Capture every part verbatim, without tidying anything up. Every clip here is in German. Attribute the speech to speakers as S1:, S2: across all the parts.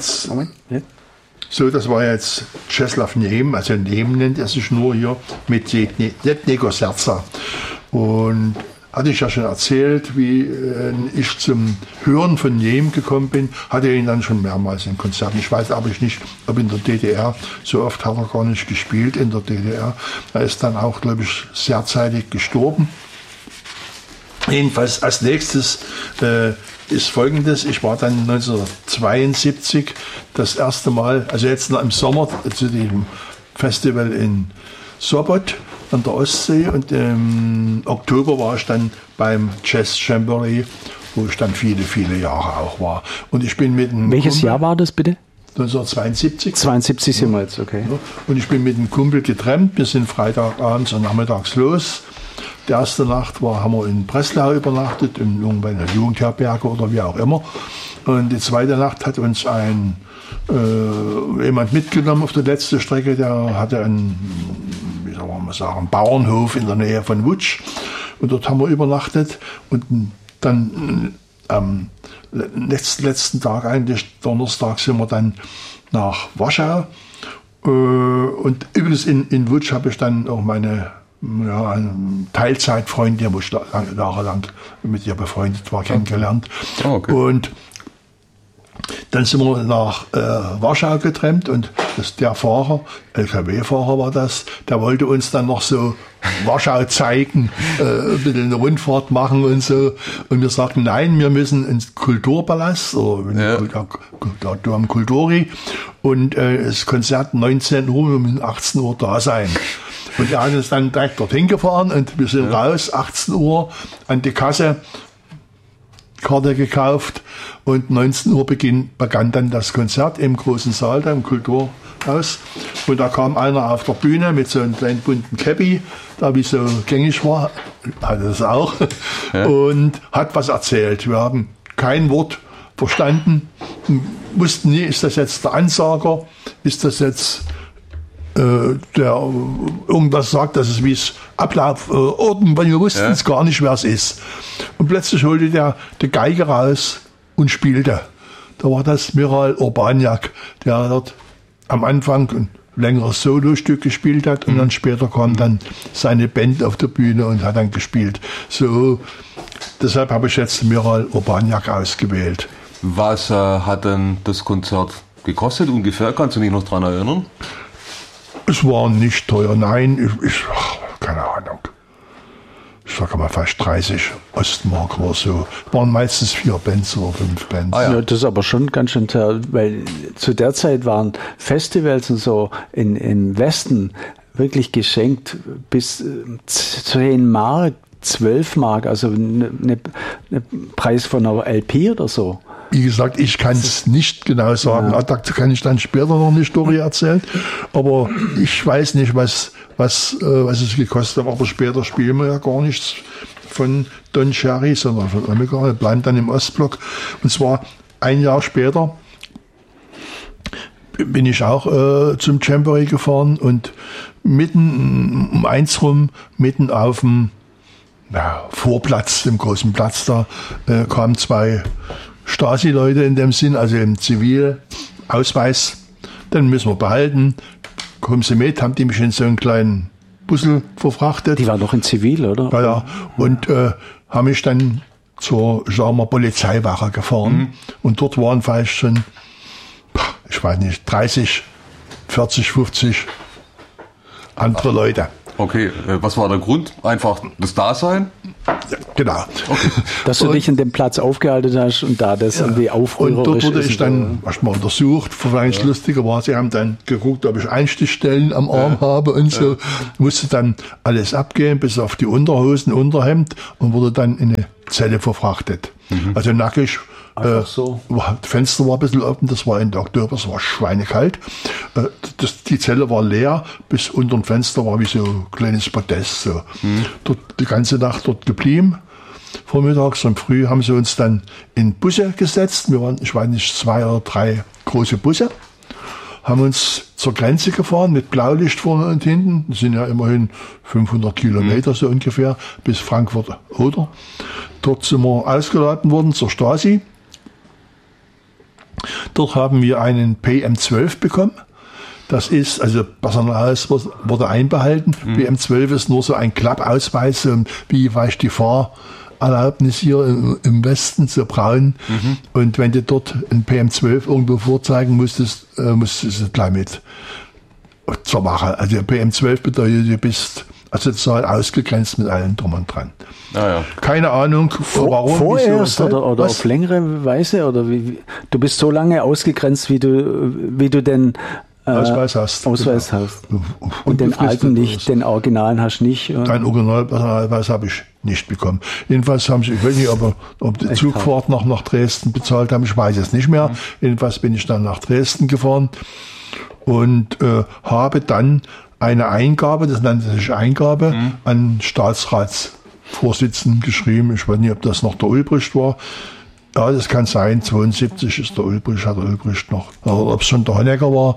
S1: jetzt so, das war jetzt Czesław Nehm, also Nehm nennt er sich nur hier, mit Jednego Serca. Und hatte ich ja schon erzählt, wie äh, ich zum Hören von Nehm gekommen bin, hatte ihn dann schon mehrmals in Konzerten. Ich weiß aber nicht, ob in der D D R, so oft hat er gar nicht gespielt in der D D R. Er ist dann auch, glaube ich, sehr zeitig gestorben. Jedenfalls als nächstes äh, ist Folgendes: Ich war dann neunzehnhundertzweiundsiebzig das erste Mal, also jetzt im Sommer, zu dem Festival in Sopot an der Ostsee, und im Oktober war ich dann beim Jazz Jamboree, wo ich dann viele, viele Jahre auch war. Und ich bin mit einem
S2: Welches
S1: Kumpel,
S2: Jahr war das bitte?
S1: neunzehnhundertzweiundsiebzig.
S2: zweiundsiebzig sind wir jetzt, okay.
S1: Ja, und ich bin mit einem Kumpel getrennt. Wir sind Freitagabends und nachmittags los. Die erste Nacht war, haben wir in Breslau übernachtet, in bei einer Jugendherberge oder wie auch immer. Und die zweite Nacht hat uns ein äh, jemand mitgenommen auf der letzten Strecke. Der hatte einen, wie soll man sagen, einen Bauernhof in der Nähe von Łódź. Und dort haben wir übernachtet. Und dann am letzten, letzten Tag, eigentlich Donnerstag, sind wir dann nach Warschau. Äh, und übrigens in, in Łódź habe ich dann auch meine ja, eine Teilzeitfreundin, wo ich jahrelang mit ihr befreundet war, kennengelernt.
S3: Oh, okay.
S1: Und dann sind wir nach äh, Warschau getrennt, und das, der Fahrer, L K W-Fahrer war das, der wollte uns dann noch so Warschau zeigen, äh, ein bisschen eine Rundfahrt machen und so. Und wir sagten, nein, wir müssen ins Kulturpalast, oder ja. der Dom Kulturi, und äh, das Konzert neunzehn Uhr, wir müssen achtzehn Uhr da sein. Und er hat uns dann direkt dorthin gefahren, und wir sind ja. raus, achtzehn Uhr an die Kasse, Karte gekauft, und neunzehn Uhr beginn, begann dann das Konzert im großen Saal, da im Kulturhaus. Und da kam einer auf der Bühne mit so einem kleinen bunten Käppi, da wie so gängig war, hatte das auch, ja. und hat was erzählt. Wir haben kein Wort verstanden, wussten nie, ist das jetzt der Ansager, ist das jetzt der irgendwas sagt, dass es wie es Ablauf äh, irgendwann, wir wussten es ja. gar nicht, wer es ist. Und plötzlich holte der die Geige raus und spielte. Da war das Miral Urbaniak, der dort am Anfang ein längeres Solostück gespielt hat, und mhm. dann später kam dann seine Band auf der Bühne und hat dann gespielt. So, deshalb habe ich jetzt Miral Urbaniak ausgewählt.
S3: Was äh, hat denn das Konzert gekostet ungefähr? Kannst du dich noch daran erinnern?
S1: Es war nicht teuer, nein, ich, ich ach, keine Ahnung. Ich sage mal fast dreißig Ostmark oder so. Es waren meistens vier Bands oder fünf Bands.
S2: Ah, ja. Ja, das ist aber schon ganz schön teuer, weil zu der Zeit waren Festivals und so in, im Westen wirklich geschenkt bis zehn Mark, zwölf Mark, also ein ne, ne Preis von einer L P oder so.
S1: Wie gesagt, ich kann es nicht genau sagen. Ja. Da kann ich dann später noch eine Story erzählen. Aber ich weiß nicht, was, was, äh, was es gekostet hat. Aber später spielen wir ja gar nichts von Don Cherry, sondern von Omega. Wir bleiben dann im Ostblock. Und zwar ein Jahr später bin ich auch äh, zum Jamboree gefahren, und mitten um eins rum, mitten auf dem ja, Vorplatz, dem großen Platz da, äh, kamen zwei Stasi-Leute in dem Sinn, also im Zivilausweis, den müssen wir behalten. Kommen Sie mit, haben die mich in so einen kleinen Bussel verfrachtet.
S2: Die waren doch in Zivil, oder?
S1: Ja, ja. Und äh, haben mich dann zur, sagen wir, Polizeiwache gefahren. Mhm. Und dort waren vielleicht schon, ich weiß nicht, dreißig, vierzig, fünfzig andere Leute.
S3: Okay, was war der Grund? Einfach das Dasein?
S1: Ja, genau.
S3: Okay.
S2: Dass du und, dich in dem Platz aufgehalten hast und da das ja, irgendwie aufrührerisch ist.
S1: Und dort wurde ich dann erstmal untersucht. Vielleicht ja. lustiger war, sie haben dann geguckt, ob ich Einstichstellen am Arm ja. habe und so. Ja. Musste dann alles abgehen, bis auf die Unterhosen, Unterhemd, und wurde dann in eine Zelle verfrachtet. Mhm. Also nackig. Äh, so. Das Fenster war ein bisschen offen, das war Ende Oktober, es war schweinekalt. Äh, das, die Zelle war leer, bis unter dem Fenster war wie so ein kleines Podest. So. Mhm. Dort, die ganze Nacht dort geblieben. Vormittags und früh haben sie uns dann in Busse gesetzt. Wir waren, ich weiß nicht, zwei oder drei große Busse. Haben uns zur Grenze gefahren mit Blaulicht vorne und hinten. Das sind ja immerhin fünfhundert Kilometer mhm. so ungefähr bis Frankfurt-Oder. Dort sind wir ausgeladen worden zur Stasi. Dort haben wir einen P M zwölf bekommen. Das ist, also Personal wurde einbehalten. Mhm. P M zwölf ist nur so ein Klappausweis, wie vielleicht die Fahrerlaubnis hier im, im Westen, so braun. Mhm. Und wenn du dort ein P M zwölf irgendwo vorzeigen musstest, äh, musstest du gleich mit zur Wache. Also P M zwölf bedeutet, du bist also sozusagen ausgegrenzt mit allem drum und dran.
S3: Ah, ja.
S1: Keine Ahnung,
S2: Vor,
S1: warum.
S2: Vorerst
S1: wieso,
S2: oder, oder auf längere Weise? Oder wie, wie, du bist so lange ausgegrenzt, wie du, wie du den äh,
S1: Ausweis hast.
S2: Ausweis genau. hast. Und den alten nicht, den Originalen hast du nicht.
S1: Dein Originalausweis habe ich nicht bekommen. Jedenfalls haben sie, ich weiß nicht, ob, ob die Zugfahrt noch nach Dresden bezahlt haben, ich weiß es nicht mehr. Mhm. Jedenfalls bin ich dann nach Dresden gefahren und äh, habe dann eine Eingabe, das nannte sich Eingabe, mhm. an Staatsratsvorsitzenden geschrieben. Ich weiß nicht, ob das noch der Ulbricht war. Ja, das kann sein. zweiundsiebzig ist der Ulbricht, hat der Ulbricht noch. Aber ob es schon der Honecker war,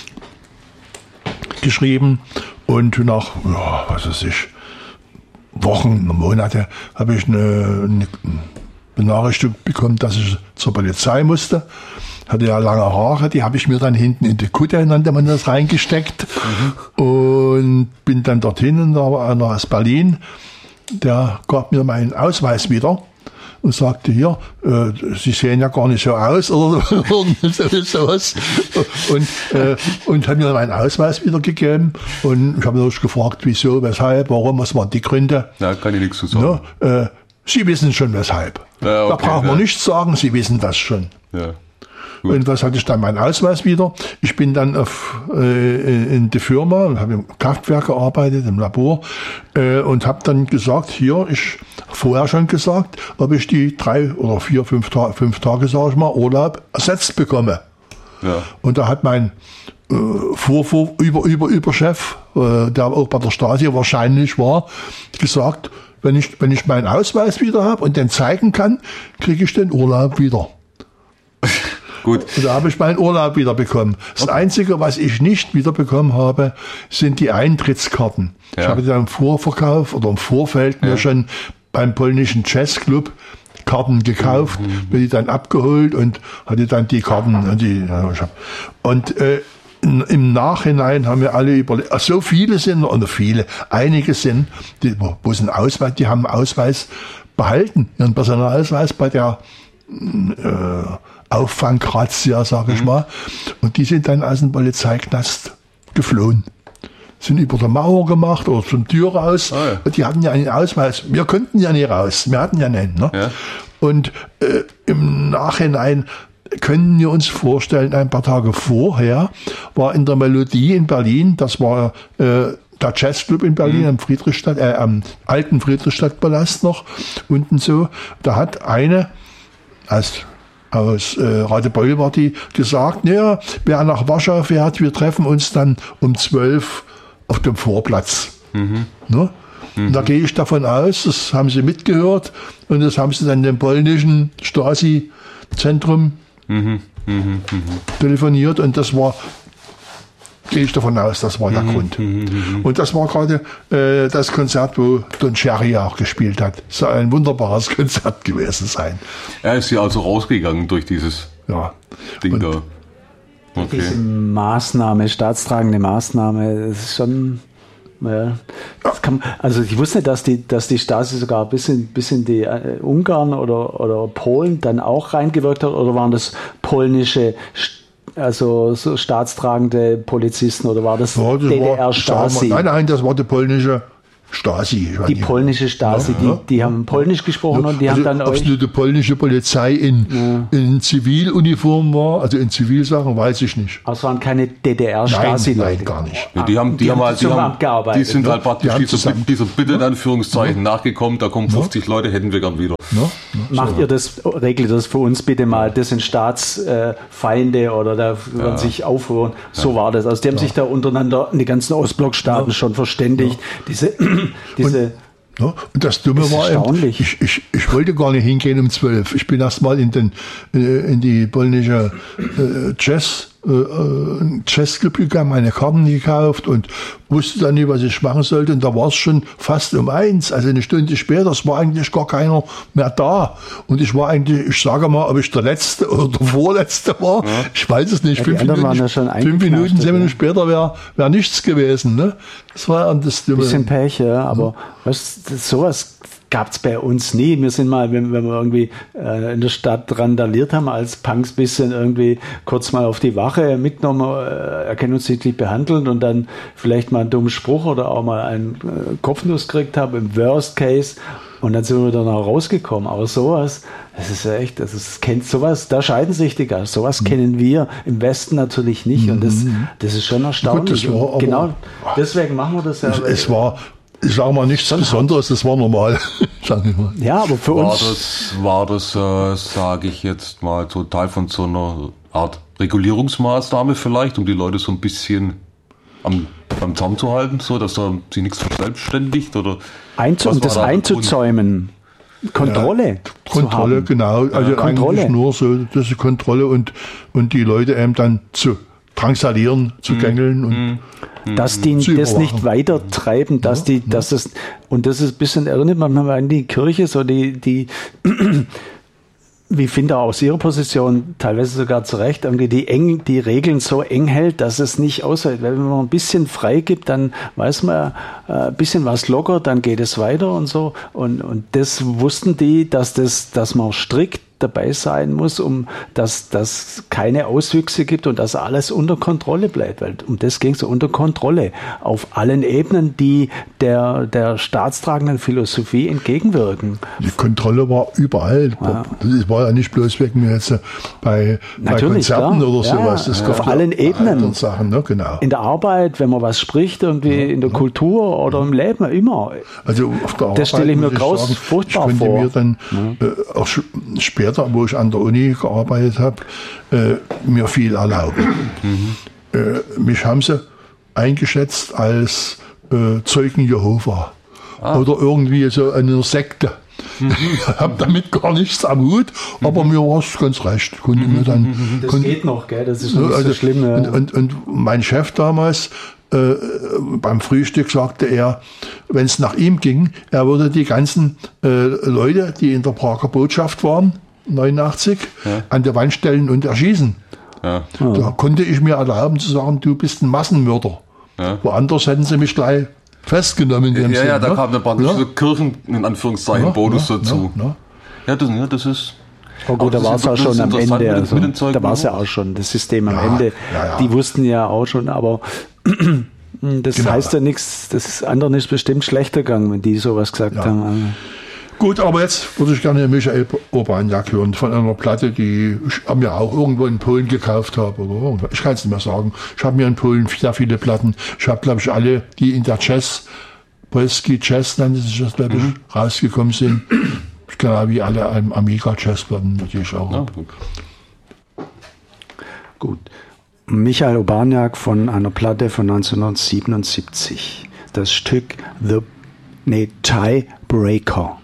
S1: geschrieben. Und nach, ja, was weiß ich, Wochen, Monate, habe ich eine, eine Benachrichtigung bekommen, dass ich zur Polizei musste. Hatte ja lange Haare, die habe ich mir dann hinten in die Kutte, nannte man das, reingesteckt. Mhm. Und bin dann dorthin und da war einer aus Berlin, der gab mir meinen Ausweis wieder und sagte, hier, äh, Sie sehen ja gar nicht so aus oder sowas. Und, äh, und hat mir meinen Ausweis wiedergegeben und ich habe natürlich gefragt, wieso, weshalb, warum, was waren die Gründe.
S3: Ja, kann ich nichts zu sagen.
S1: Ja, äh, Sie wissen schon weshalb.
S3: Ja, okay,
S1: da braucht man
S3: ja.
S1: nichts sagen, Sie wissen das schon.
S3: Ja.
S1: Und was hatte ich dann meinen Ausweis wieder? Ich bin dann auf, äh, in die Firma, habe im Kraftwerk gearbeitet, im Labor, äh, und habe dann gesagt, hier, ich vorher schon gesagt, ob ich die drei oder vier, fünf, Ta- fünf Tage, sage ich mal, Urlaub ersetzt bekomme.
S3: Ja.
S1: Und da hat mein äh, Vor, Vor, Über, Über, Überchef, äh, der auch bei der Stasi wahrscheinlich war, gesagt, wenn ich, wenn ich meinen Ausweis wieder habe und den zeigen kann, kriege ich den Urlaub wieder.
S3: Gut.
S1: Und da habe ich meinen Urlaub wieder bekommen. Das okay. Einzige, was ich nicht wiederbekommen habe, sind die Eintrittskarten. Ja. Ich habe dann im Vorverkauf oder im Vorfeld ja. mir schon beim polnischen Jazzclub Karten gekauft, mhm. bin die dann abgeholt und hatte dann die Karten. Und, die, und äh, in, im Nachhinein haben wir alle überlegt, so viele sind, oder viele, einige sind, die, wo es einen Ausweis, die haben einen Ausweis behalten, ihren Personalausweis bei der äh, Auffangrazia, sage ich mhm. mal. Und die sind dann aus dem Polizeiknast geflohen. Sind über der Mauer gemacht oder zum Tür raus. Oh ja. Und die hatten ja einen Ausweis. Wir konnten ja nicht raus. Wir hatten ja nicht. Ne? Ja. Und äh, im Nachhinein können wir uns vorstellen, ein paar Tage vorher war in der Melodie in Berlin, das war äh, der Jazzclub in Berlin, mhm. am Friedrichstadt, äh, am alten Friedrichstadtpalast noch, unten so, da hat eine als aus äh, Radebeul war die gesagt, naja, wer nach Warschau fährt, wir treffen uns dann um zwölf auf dem Vorplatz. Mhm. Ne? Mhm. Und da gehe ich davon aus, das haben sie mitgehört und das haben sie dann dem polnischen Stasi-Zentrum mhm. Mhm. telefoniert und das war, gehe ich davon aus, das war der mhm. Grund. Mhm. Und das war gerade äh, das Konzert, wo Don Cherry auch gespielt hat. Es soll ein wunderbares Konzert gewesen sein.
S3: Er ist ja also rausgegangen durch dieses
S1: ja.
S3: Ding
S1: und
S3: da. Okay.
S2: Diese Maßnahme, staatstragende Maßnahme, das ist schon, ja, das kann, also ich wusste, dass die, dass die Stasi sogar bis in, bis in die äh, Ungarn oder, oder Polen dann auch reingewirkt hat, oder waren das polnische, also so staatstragende Polizisten, oder war das,
S1: ja, das
S2: D D R-Stasi?
S1: Nein, nein, das war die polnische Stasi.
S2: Die polnische Stasi, ja, die, die ja. haben Polnisch gesprochen ja, und die
S1: also,
S2: haben dann
S1: ob es nur die polnische Polizei in, ja. in Ziviluniform war, also in Zivilsachen, weiß ich nicht.
S2: Aber es waren keine D D R-Stasi-Leute.
S1: Nein, nein, gar nicht.
S3: Ja, die haben, die, die haben, halt, die, haben die sind ne? halt praktisch die dieser, dieser Bitte in Anführungszeichen ja. nachgekommen, da kommen fünfzig ja. Leute, hätten wir gern wieder.
S1: Ja. Ja.
S2: Macht so. Ihr das, regelt das für uns bitte mal, das sind Staatsfeinde oder da werden ja. sich aufhören. So ja. war das. Also die haben ja. sich da untereinander, die ganzen Ostblockstaaten ja. schon verständigt. Ja. Diese Diese
S1: und, ja, und das Dumme war eben, ich, ich, ich wollte gar nicht hingehen um zwölf. Ich bin erst mal in, den, in die polnische äh, Jazz äh, ein Jazzclub gegangen, meine Karten gekauft und wusste dann nicht, was ich machen sollte. Und da war es schon fast um eins, also eine Stunde später, es war eigentlich gar keiner mehr da. Und ich war eigentlich, ich sage mal, ob ich der Letzte oder der Vorletzte war, ja. ich weiß es nicht. Ja, fünf Minuten, ja fünf Minuten, zehn Minuten später wäre wär nichts gewesen. Ne? Das war das
S2: Ein bisschen Pech, ja, aber ja. was, das, sowas gab es bei uns nie. Wir sind mal, wenn, wenn wir irgendwie äh, in der Stadt randaliert haben, als Punks bisschen irgendwie kurz mal auf die Wache mitgenommen, äh, erkennungssichtlich behandelt und dann vielleicht mal einen dummen Spruch oder auch mal einen äh, Kopfnuss gekriegt haben, im Worst Case. Und dann sind wir dann auch rausgekommen. Aber sowas, das ist ja echt, das ist, kennt sowas, da scheiden sich die Geister. Sowas mhm. kennen wir im Westen natürlich nicht. Und das, das ist schon erstaunlich. Gut, das war,
S1: genau
S2: deswegen machen wir das ja.
S1: Es, es war, ich sage mal, nichts Besonderes, das war normal. Sag ich mal.
S2: Ja, aber für
S3: war
S2: uns.
S3: Das, war das, äh, sage ich jetzt mal, total von so einer Art Regulierungsmaßnahme vielleicht, um die Leute so ein bisschen am, am Zaum zu halten, so dass da sie nichts verselbstständigt? Oder
S2: Einzu- um das da einzuzäumen. Kontrolle.
S1: Ja, Kontrolle, haben. Genau. Also ja, Kontrolle. Eigentlich nur so, diese Kontrolle und, und die Leute eben dann zu drangsalieren, zu gängeln mhm. und
S2: dass die das nicht weiter treiben, dass ja, die, dass ja. es, und das ist ein bisschen, erinnert man mal an die Kirche, so die, die, wie finde aus ihrer Position, teilweise sogar zu Recht, irgendwie die eng, die Regeln so eng hält, dass es nicht aushält. Weil wenn man ein bisschen frei gibt, dann weiß man, äh, ein bisschen was locker, dann geht es weiter und so. Und, und das wussten die, dass das, dass man strikt dabei sein muss, um dass das keine Auswüchse gibt und dass alles unter Kontrolle bleibt, weil um das ging es, unter Kontrolle auf allen Ebenen, die der der staatstragenden Philosophie entgegenwirken.
S1: Die Kontrolle war überall. Ja. Das war ja nicht bloß wegen jetzt bei, bei Konzerten klar. oder sowas.
S2: Ja, das auf allen Ebenen.
S1: Sachen, ne? Genau.
S2: In der Arbeit, wenn man was spricht, irgendwie ja, in der ja. Kultur oder ja. im Leben, immer.
S1: Also auf der Arbeit,
S2: das stelle ich mir graus furchtbar
S1: ich
S2: vor.
S1: Mir dann ja. äh, auch später, wo ich an der Uni gearbeitet habe, äh, mir viel erlauben. Mhm. Äh, mich haben sie eingeschätzt als äh, Zeugen Jehova ah. oder irgendwie so eine Sekte. Mhm. Ich habe damit gar nichts am Hut, aber mhm. mir war es ganz recht. Konnte mhm. mir dann,
S2: das
S1: konnte,
S2: geht noch, gell? Das ist nicht also, so schlimm. Ja.
S1: Und, und, und mein Chef damals, Äh, beim Frühstück sagte er, wenn es nach ihm ging, er würde die ganzen äh, Leute, die in der Prager Botschaft waren, neunundachtzig, ja. an der Wand stellen und erschießen. Ja. Da konnte ich mir erlauben zu sagen, du bist ein Massenmörder. Ja. Woanders hätten sie mich gleich festgenommen.
S3: Ja, Sinn, ja, da ne? kam der praktisch ja. so Kirchen, in Anführungszeichen, ja, Bonus ja, dazu. Ja, ja. ja, das, ja, das ist...
S2: Oh gut, da war es auch schon am Ende. Also, da war es ja auch schon, das System am ja, Ende. Ja, ja. Die wussten ja auch schon, aber das genau. heißt ja nichts, das andere ist bestimmt schlechter gegangen, wenn die sowas gesagt ja. haben.
S1: Gut, aber jetzt würde ich gerne Michael Urbaniak hören von einer Platte, die ich mir auch irgendwo in Polen gekauft habe. Oder ich kann es nicht mehr sagen. Ich habe mir in Polen sehr viele Platten. Ich habe, glaube ich, alle, die in der Jazz, Polski Jazz nannte sich das, glaube ich, mhm. rausgekommen sind. Genau wie alle Amiga-Jazzplatten, die ich auch habe.
S2: Ja, gut. Michael Urbaniak von einer Platte von neunzehnhundertsiebenundsiebzig. Das Stück The nee, Tiebreaker.